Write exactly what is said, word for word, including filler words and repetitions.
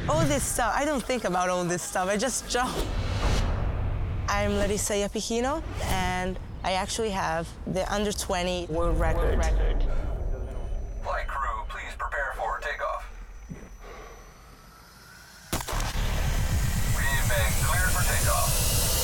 All this stuff, I don't think about all this stuff, I just jump. I'm Larissa Iapicino, and I actually have the under twenty world record.